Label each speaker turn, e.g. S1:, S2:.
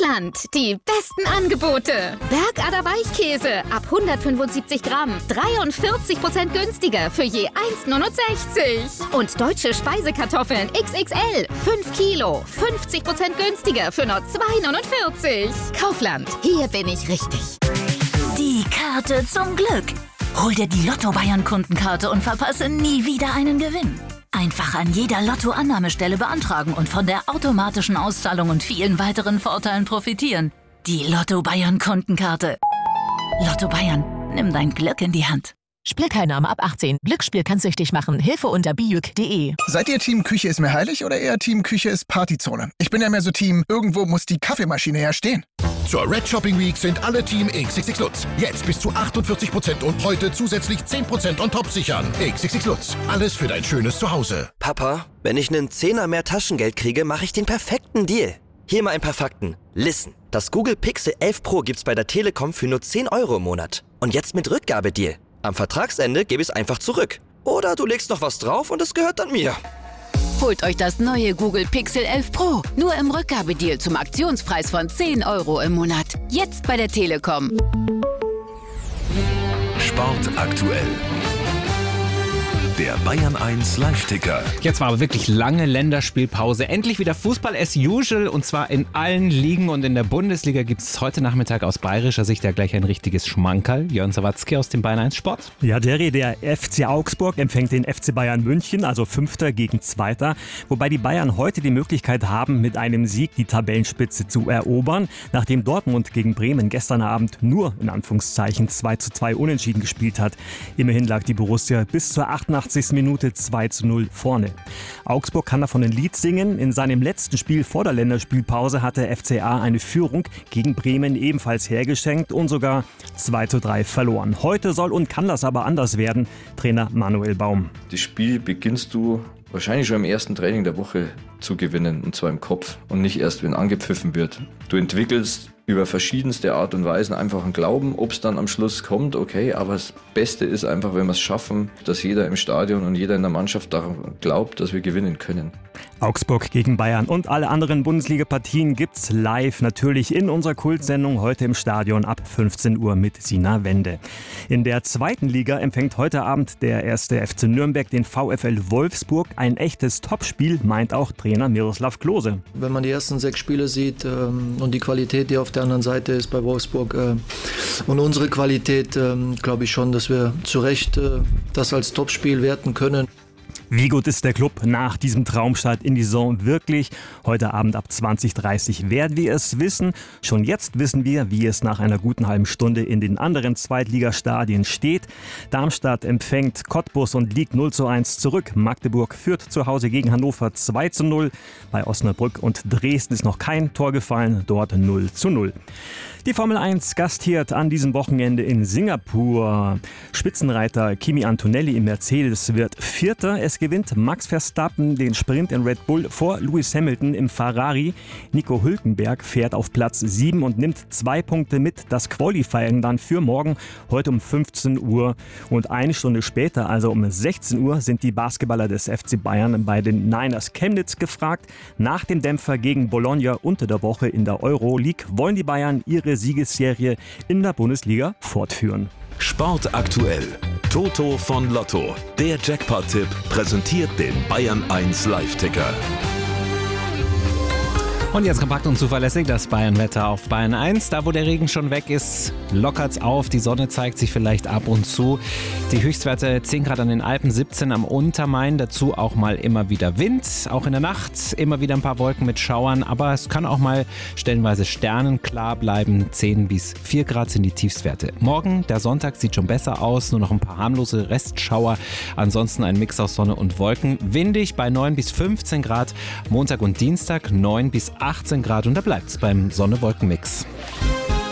S1: Kaufland, die besten Angebote. Bergader Weichkäse ab 175 Gramm, 43% günstiger für je 1,69. Und deutsche Speisekartoffeln XXL, 5 Kilo, 50% günstiger für nur 2,49. Kaufland, hier bin ich richtig.
S2: Die Karte zum Glück. Hol dir die Lotto-Bayern-Kundenkarte und verpasse nie wieder einen Gewinn. Einfach an jeder Lotto-Annahmestelle beantragen und von der automatischen Auszahlung und vielen weiteren Vorteilen profitieren. Die Lotto-Bayern-Kundenkarte. Lotto Bayern, nimm dein Glück in die Hand.
S3: Spielteilnahme ab 18. Glücksspiel kann süchtig machen. Hilfe unter bijuk.de.
S4: Seid ihr Team Küche ist mir heilig oder eher Team Küche ist Partyzone? Ich bin ja mehr so Team, irgendwo muss die Kaffeemaschine ja stehen.
S5: Zur Red Shopping Week sind alle Team XXX Lutz. Jetzt bis zu 48% und heute zusätzlich 10% on top sichern. XXX Lutz. Alles für dein schönes Zuhause.
S6: Papa, wenn ich einen Zehner mehr Taschengeld kriege, mache ich den perfekten Deal. Hier mal ein paar Fakten. Listen. Das Google Pixel 11 Pro gibt's bei der Telekom für nur 10 € im Monat. Und jetzt mit Rückgabedeal. Am Vertragsende gebe ich es einfach zurück. Oder du legst noch was drauf und es gehört dann mir.
S7: Holt euch das neue Google Pixel 11 Pro. Nur im Rückgabedeal zum Aktionspreis von 10 € im Monat. Jetzt bei der Telekom.
S8: Sport aktuell. Der Bayern 1 Live-Ticker.
S9: Jetzt war aber wirklich lange Länderspielpause. Endlich wieder Fußball as usual und zwar in allen Ligen. Und in der Bundesliga gibt es heute Nachmittag aus bayerischer Sicht ja gleich ein richtiges Schmankerl. Jörn Sawatzki aus dem Bayern 1 Sport.
S10: Ja, der FC Augsburg empfängt den FC Bayern München, also 5. gegen 2. Wobei die Bayern heute die Möglichkeit haben, mit einem Sieg die Tabellenspitze zu erobern. Nachdem Dortmund gegen Bremen gestern Abend nur in Anführungszeichen 2:2 unentschieden gespielt hat. Immerhin lag die Borussia bis zur 88. Minute 2:0 vorne. Augsburg kann davon ein Lied singen. In seinem letzten Spiel vor der Länderspielpause hat der FCA eine Führung gegen Bremen ebenfalls hergeschenkt und sogar 2:3 verloren. Heute soll und kann das aber anders werden. Trainer Manuel Baum.
S11: Das Spiel beginnst du wahrscheinlich schon im ersten Training der Woche zu gewinnen, und zwar im Kopf und nicht erst, wenn angepfiffen wird. Du entwickelst über verschiedenste Art und Weisen einfach einen Glauben, ob es dann am Schluss kommt, okay, aber das Beste ist einfach, wenn wir es schaffen, dass jeder im Stadion und jeder in der Mannschaft daran glaubt, dass wir gewinnen können.
S10: Augsburg gegen Bayern und alle anderen Bundesliga-Partien gibt's live natürlich in unserer Kultsendung heute im Stadion ab 15 Uhr mit Sina Wende. In der 2. Liga empfängt heute Abend der 1. FC Nürnberg den VfL Wolfsburg. Ein echtes Topspiel, meint auch Trainer Miroslav Klose.
S12: Wenn man die ersten 6 Spiele sieht und die Qualität, die auf der anderen Seite ist bei Wolfsburg und unsere Qualität, glaube ich schon, dass wir zu Recht das als Topspiel werten können.
S10: Wie gut ist der Club nach diesem Traumstart in die Saison wirklich? Heute Abend ab 20:30 werden wir es wissen. Schon jetzt wissen wir, wie es nach einer guten halben Stunde in den anderen Zweitligastadien steht. Darmstadt empfängt Cottbus und liegt 0:1 zurück. Magdeburg führt zu Hause gegen Hannover 2:0. Bei Osnabrück und Dresden ist noch kein Tor gefallen, dort 0:0. Die Formel 1 gastiert an diesem Wochenende in Singapur. Spitzenreiter Kimi Antonelli im Mercedes wird Vierter. Es gewinnt Max Verstappen den Sprint in Red Bull vor Lewis Hamilton im Ferrari. Nico Hülkenberg fährt auf Platz 7 und nimmt 2 Punkte mit. Das Qualifying dann für morgen, heute um 15 Uhr. Und eine Stunde später, also um 16 Uhr, sind die Basketballer des FC Bayern bei den Niners Chemnitz gefragt. Nach dem Dämpfer gegen Bologna unter der Woche in der Euroleague wollen die Bayern ihre Siegesserie in der Bundesliga fortführen.
S8: Sport aktuell. Toto von Lotto. Der Jackpot-Tipp präsentiert den Bayern 1 Live-Ticker.
S9: Und jetzt kompakt und zuverlässig das Bayern-Wetter auf Bayern 1. Da, wo der Regen schon weg ist, lockert's auf. Die Sonne zeigt sich vielleicht ab und zu. Die Höchstwerte 10 Grad an den Alpen, 17 am Untermain. Dazu auch mal immer wieder Wind. Auch in der Nacht immer wieder ein paar Wolken mit Schauern. Aber es kann auch mal stellenweise sternenklar bleiben. 10 bis 4 Grad sind die Tiefstwerte. Morgen, der Sonntag, sieht schon besser aus. Nur noch ein paar harmlose Restschauer. Ansonsten ein Mix aus Sonne und Wolken. Windig bei 9 bis 15 Grad. Montag und Dienstag 9 bis 18 Grad und da bleibt es beim Sonne-Wolken-Mix.